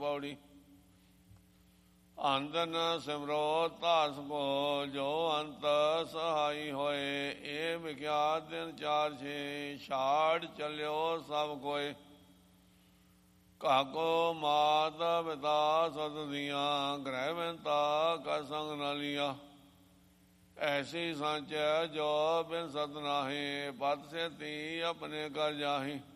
ਪੌੜੀ। ਅੰਤ ਨ ਸਿਮਰੋ ਤਾਸ ਕੋ ਜੋ ਅੰਤ ਸਹਾਈ ਹੋਏ। ਇਹ ਵਿਖਿਆਤ ਦਿਨ 4-6 ਛਾੜ ਚੱਲਿਓ ਸਭ ਕੋਏ। ਕਾਕੋ ਮਾਤ ਪਿਤਾ ਸਤ ਦੀਆਂ ਗ੍ਰਹਿ ਵਿੰਤਾ ਕਾ ਸੰਗ ਨ ਲੀਆ। ਐਸੀ ਸੰਚ ਜੋ ਬਿਨ ਸਤ ਨਾਹੀ ਪਤ ਸੇਤੀ ਆਪਣੇ ਕਰ ਜਾਹੀ।